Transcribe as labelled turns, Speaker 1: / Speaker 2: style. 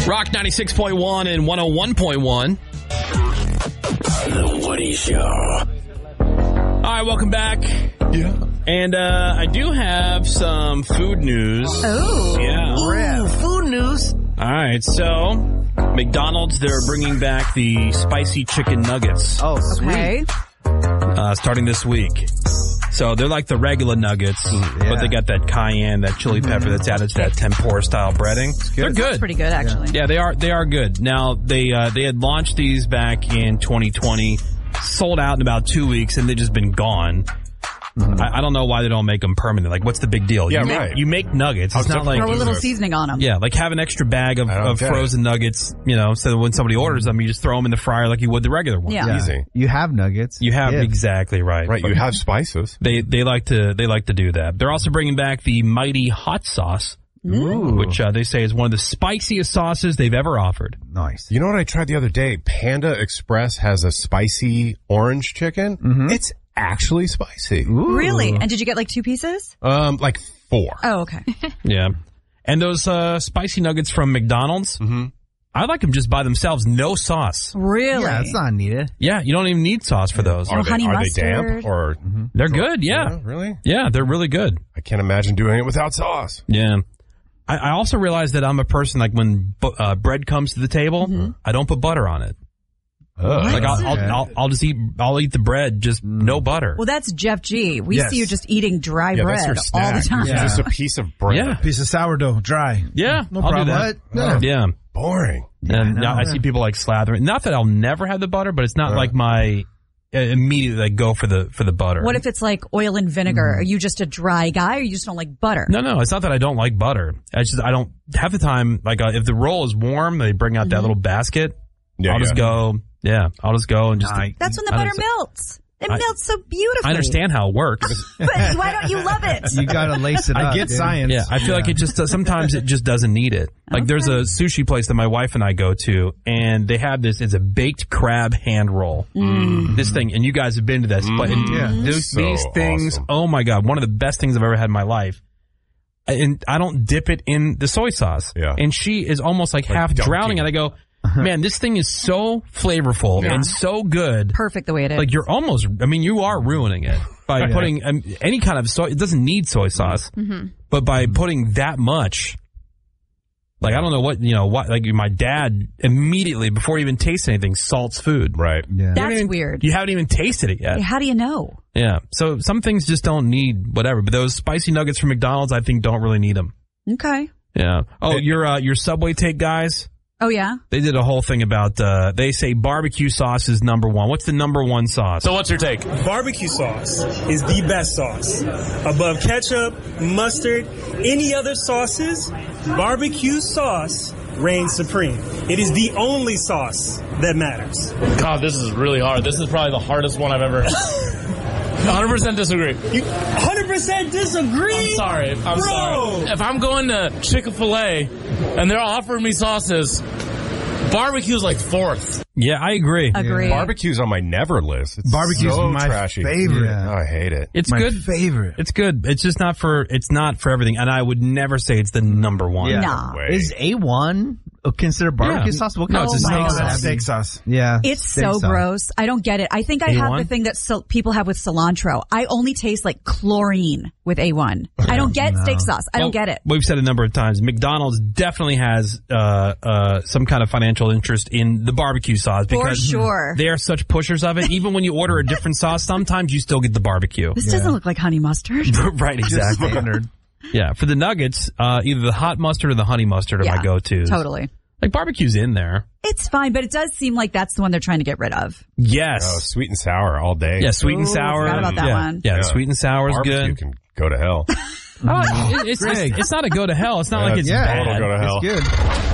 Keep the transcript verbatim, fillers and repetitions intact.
Speaker 1: Rock ninety-six point one and one oh one point one.
Speaker 2: The Woody Show.
Speaker 1: All right, welcome back.
Speaker 3: Yeah.
Speaker 1: And uh, I do have some food news.
Speaker 4: Oh.
Speaker 1: Yeah.
Speaker 4: Ooh, food news.
Speaker 1: All right, so McDonald's, they're bringing back the spicy chicken nuggets.
Speaker 4: Oh, sweet.
Speaker 5: Okay.
Speaker 1: Uh, starting this week. So they're like the regular nuggets, yeah. but they got that cayenne, that chili pepper that's added to that tempura-style breading. They're good.
Speaker 5: That's pretty good, actually.
Speaker 1: Yeah, they are. They are good. Now they uh, they had launched these back in twenty twenty, sold out in about two weeks, and they've just been gone. Mm-hmm. I, I don't know why they don't make them permanent. Like, what's the big deal?
Speaker 3: Yeah,
Speaker 1: you make,
Speaker 3: right.
Speaker 1: You make nuggets. It's not like
Speaker 5: throw a little seasoning on them.
Speaker 1: Yeah, like have an extra bag of, of frozen nuggets. You know, so that when somebody orders them, you just throw them in the fryer like you would the regular ones.
Speaker 5: Yeah.
Speaker 3: Yeah. Easy.
Speaker 4: You have nuggets.
Speaker 1: You have
Speaker 4: yeah.
Speaker 1: exactly right.
Speaker 3: Right. You have spices.
Speaker 1: They they like to they like to do that. They're also bringing back the Mighty Hot Sauce,
Speaker 4: Ooh.
Speaker 1: which uh, they say is one of the spiciest sauces they've ever offered.
Speaker 4: Nice.
Speaker 3: You know what I tried the other day? Panda Express has a spicy orange chicken. Mm-hmm. It's actually spicy.
Speaker 4: Ooh.
Speaker 5: Really? And did you get like two pieces?
Speaker 3: Um, like four.
Speaker 5: Oh, okay.
Speaker 1: Yeah. And those uh, spicy nuggets from McDonald's,
Speaker 3: Mm-hmm.
Speaker 1: I like them just by themselves, no sauce.
Speaker 5: Really?
Speaker 4: Yeah, it's not needed.
Speaker 1: Yeah, you don't even need sauce for those.
Speaker 5: No
Speaker 3: Are, they,
Speaker 5: honey
Speaker 3: are they
Speaker 5: mustard.
Speaker 3: damp or? Mm-hmm.
Speaker 1: They're good, yeah.
Speaker 3: yeah. Really?
Speaker 1: Yeah, they're really good.
Speaker 3: I can't imagine doing it without sauce.
Speaker 1: Yeah. I, I also realized that I'm a person, like when bu- uh, bread comes to the table,
Speaker 5: Mm-hmm.
Speaker 1: I don't put butter on it.
Speaker 3: Oh.
Speaker 1: Like I'll, I'll, I'll, I'll just eat, I'll eat the bread, just no butter.
Speaker 5: Well, that's Jeff G. We
Speaker 4: Yes.
Speaker 5: see you just eating dry
Speaker 3: Yeah,
Speaker 5: bread
Speaker 3: that's your
Speaker 5: all the
Speaker 3: snack.
Speaker 5: time.
Speaker 3: It's
Speaker 4: Yeah.
Speaker 3: just a piece of bread.
Speaker 1: Yeah.
Speaker 4: Piece of sourdough, dry.
Speaker 1: Yeah,
Speaker 4: No
Speaker 1: I'll
Speaker 4: problem.
Speaker 1: do that.
Speaker 4: What?
Speaker 1: Yeah.
Speaker 3: Boring.
Speaker 1: And
Speaker 4: I know.
Speaker 1: now I see people like slathering. Not that I'll never have the butter, but it's not
Speaker 3: Right.
Speaker 1: like my uh, immediately like go for the for the butter.
Speaker 5: What if it's like oil and vinegar? Are you just a dry guy or you just don't like butter?
Speaker 1: No, no, it's not that I don't like butter. It's just I don't half the time. Like uh, if the roll is warm, they bring out
Speaker 5: Mm-hmm.
Speaker 1: that little basket.
Speaker 3: Yeah,
Speaker 1: I'll just
Speaker 3: yeah.
Speaker 1: go. Yeah, I'll just go and just.
Speaker 4: I-
Speaker 5: That's when the
Speaker 1: I
Speaker 5: butter
Speaker 1: don't-
Speaker 5: melts. It
Speaker 1: I-
Speaker 5: melts so beautifully.
Speaker 1: I understand how it works.
Speaker 5: But why don't you love it?
Speaker 4: You gotta lace it up.
Speaker 3: I get
Speaker 4: dude.
Speaker 3: science.
Speaker 1: Yeah, I feel like it just uh, sometimes it just doesn't need it. Like there's a sushi place that my wife and I go to, and they have this. It's a baked crab hand roll.
Speaker 5: Mm.
Speaker 1: This thing, and you guys have been to this, but and
Speaker 4: Yeah.
Speaker 1: those,
Speaker 3: So
Speaker 1: these things.
Speaker 3: awesome.
Speaker 1: Oh my god, one of the best things I've ever had in my life. And I don't dip it in the soy sauce.
Speaker 3: Yeah.
Speaker 1: And she is almost like,
Speaker 3: Like
Speaker 1: half
Speaker 3: dunking.
Speaker 1: drowning, and I go, man, this thing is so flavorful
Speaker 5: Yeah.
Speaker 1: and so good.
Speaker 5: Perfect the way it is.
Speaker 1: Like you're almost, I mean, you are ruining it by putting um, any kind of soy. It doesn't need soy sauce,
Speaker 5: Mm-hmm.
Speaker 1: but by putting that much, like I don't know what you know. What like my dad immediately before he even tastes anything salts food.
Speaker 3: Right.
Speaker 4: Yeah.
Speaker 1: You haven't
Speaker 5: That's
Speaker 1: even-
Speaker 5: weird.
Speaker 1: You haven't even tasted it yet.
Speaker 5: How do you know?
Speaker 1: Yeah. So some things just don't need whatever. But those spicy nuggets from McDonald's, I think, don't really need them.
Speaker 5: Okay.
Speaker 1: Yeah. Oh, your uh, your Subway take guys.
Speaker 5: Oh, yeah?
Speaker 1: They did a whole thing about, uh, they say barbecue sauce is number one. What's the number one sauce?
Speaker 6: So what's your take?
Speaker 7: Barbecue sauce is the best sauce. Above ketchup, mustard, any other sauces, barbecue sauce reigns supreme. It is the only sauce that matters.
Speaker 6: God, this is really hard. This is probably the hardest one I've ever... one hundred percent disagree.
Speaker 7: You one hundred percent disagree?
Speaker 6: I'm sorry. I'm
Speaker 7: Bro.
Speaker 6: sorry. If I'm going to Chick-fil-A and they're offering me sauces, barbecue's like fourth.
Speaker 1: Yeah, I agree.
Speaker 5: Agree.
Speaker 3: Barbecue's on my never list. It's
Speaker 4: Barbecue's
Speaker 3: so
Speaker 4: my
Speaker 3: trashy.
Speaker 4: favorite.
Speaker 3: Yeah. I hate it.
Speaker 1: It's
Speaker 4: My
Speaker 1: good.
Speaker 4: favorite.
Speaker 1: It's good. It's just not for, it's not for everything. And I would never say it's the number one.
Speaker 4: Yeah.
Speaker 5: Nah.
Speaker 3: Way.
Speaker 4: Is A one considered barbecue
Speaker 1: Yeah.
Speaker 4: sauce? What
Speaker 1: No,
Speaker 4: kind
Speaker 1: it's a
Speaker 4: of
Speaker 1: steak
Speaker 4: sauce?
Speaker 1: sauce.
Speaker 4: Steak sauce. Yeah.
Speaker 5: It's
Speaker 4: steak
Speaker 5: so
Speaker 4: sauce.
Speaker 5: gross. I don't get it. I think I
Speaker 1: A
Speaker 5: have
Speaker 1: one?
Speaker 5: the thing that so people have with cilantro. I only taste like chlorine with A one. I don't get steak sauce. I don't
Speaker 1: Well,
Speaker 5: get it.
Speaker 1: We've said a number of times, McDonald's definitely has uh, uh, some kind of financial interest in the barbecue sauce
Speaker 5: For
Speaker 1: because
Speaker 5: sure.
Speaker 1: they are such pushers of it. Even when you order a different sauce, sometimes you still get the barbecue.
Speaker 5: This doesn't look like honey mustard.
Speaker 1: Right, exactly.
Speaker 4: Standard.
Speaker 1: Yeah, for the nuggets, uh, either the hot mustard or the honey mustard are
Speaker 5: Yeah,
Speaker 1: my go-tos.
Speaker 5: Totally.
Speaker 1: Like barbecue's in there.
Speaker 5: It's fine, but it does seem like that's the one they're trying to get rid of.
Speaker 1: Yes.
Speaker 3: Oh, sweet and sour all day.
Speaker 1: Yeah, sweet and
Speaker 5: Ooh,
Speaker 1: sour.
Speaker 5: forgot about that
Speaker 1: yeah.
Speaker 5: one.
Speaker 1: Yeah,
Speaker 3: Yeah.
Speaker 1: sweet and sour is
Speaker 3: Barbecue
Speaker 1: good.
Speaker 3: can go to hell.
Speaker 1: I don't- it- it's, it's, it's not a go to hell. It's not
Speaker 3: Yeah,
Speaker 1: like it's
Speaker 3: it's
Speaker 1: bad.
Speaker 3: total go to hell.
Speaker 4: It's good.